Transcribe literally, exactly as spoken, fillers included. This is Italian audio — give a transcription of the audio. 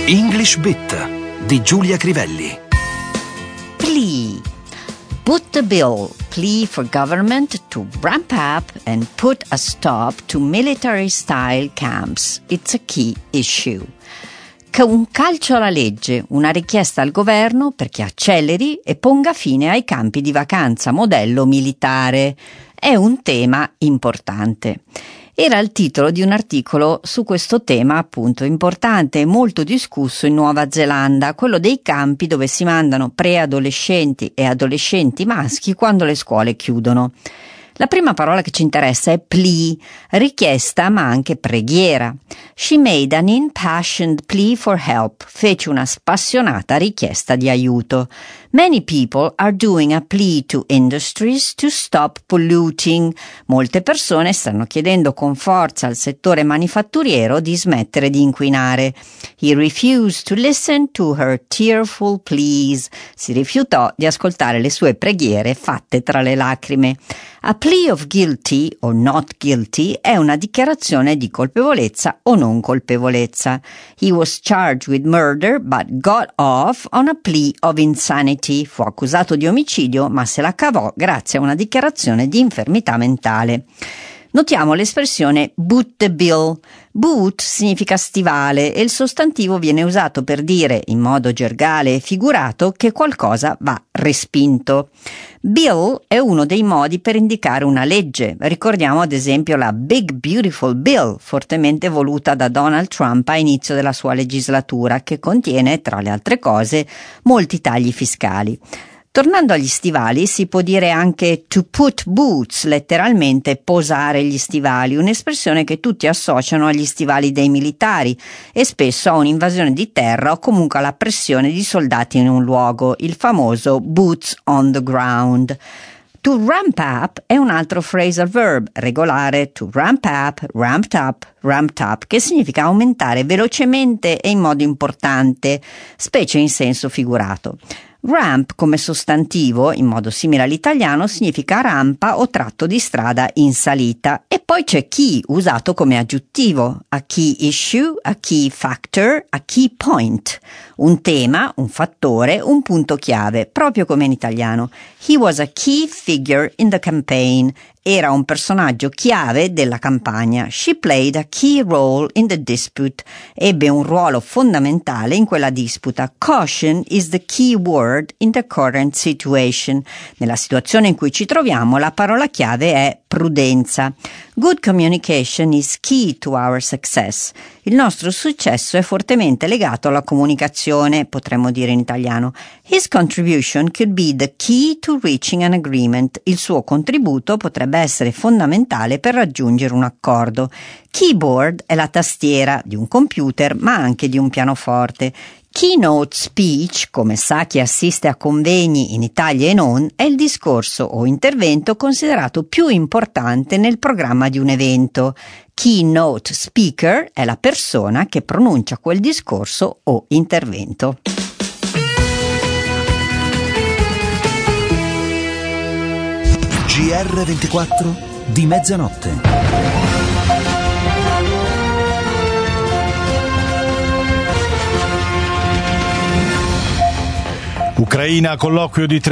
English Bit di Giulia Crivelli. Plea. Boot the bill. Plea for government to ramp up and put a stop to military-style camps. It's a key issue. Un calcio alla legge, una richiesta al governo perché acceleri e ponga fine ai campi di vacanza modello militare. È un tema importante. Era il titolo di un articolo su questo tema appunto importante e molto discusso in Nuova Zelanda, quello dei campi dove si mandano preadolescenti e adolescenti maschi quando le scuole chiudono. La prima parola che ci interessa è plea, richiesta ma anche preghiera. She made an impassioned plea for help, fece una spassionata richiesta di aiuto. Many people are doing a plea to industries to stop polluting. Molte persone stanno chiedendo con forza al settore manifatturiero di smettere di inquinare. He refused to listen to her tearful pleas. Si rifiutò di ascoltare le sue preghiere fatte tra le lacrime. A plea of guilty or not guilty è una dichiarazione di colpevolezza o non colpevolezza. He was charged with murder but got off on a plea of insanity. Fu accusato di omicidio ma se la cavò grazie a una dichiarazione di infermità mentale. Notiamo l'espressione boot the bill. Boot significa stivale e il sostantivo viene usato per dire, in modo gergale e figurato, che qualcosa va respinto. Bill è uno dei modi per indicare una legge. Ricordiamo ad esempio la Big Beautiful Bill, fortemente voluta da Donald Trump a inizio della sua legislatura, che contiene, tra le altre cose, molti tagli fiscali. Tornando agli stivali, si può dire anche to put boots, letteralmente posare gli stivali, un'espressione che tutti associano agli stivali dei militari e spesso a un'invasione di terra o comunque alla pressione di soldati in un luogo, il famoso boots on the ground. To ramp up è un altro phrasal verb regolare, to ramp up, ramped up, ramped up, che significa aumentare velocemente e in modo importante, specie in senso figurato. Ramp come sostantivo, in modo simile all'italiano, significa rampa o tratto di strada in salita. E poi c'è key, usato come aggiuntivo, a key issue, a key factor, a key point. Un tema, un fattore, un punto chiave, proprio come in italiano. He was a key figure in the campaign. Era un personaggio chiave della campagna. She played a key role in the dispute. Ebbe un ruolo fondamentale in quella disputa. Caution is the key word in the current situation. Nella situazione in cui ci troviamo, la parola chiave è prudenza. Good communication is key to our success. Il nostro successo è fortemente legato alla comunicazione, potremmo dire in italiano. His contribution could be the key to reaching an agreement. Il suo contributo potrebbe essere fondamentale per raggiungere un accordo. Keyboard è la tastiera di un computer, ma anche di un pianoforte. Keynote speech, come sa chi assiste a convegni in Italia e non, è il discorso o intervento considerato più importante nel programma di un evento. Keynote speaker è la persona che pronuncia quel discorso o intervento. G R ventiquattro di mezzanotte. Ucraina, colloquio di